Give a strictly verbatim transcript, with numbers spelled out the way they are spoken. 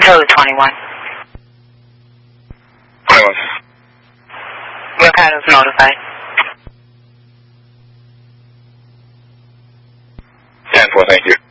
code twenty-one. twenty-one. Ricardo's notified. ten four, thank you.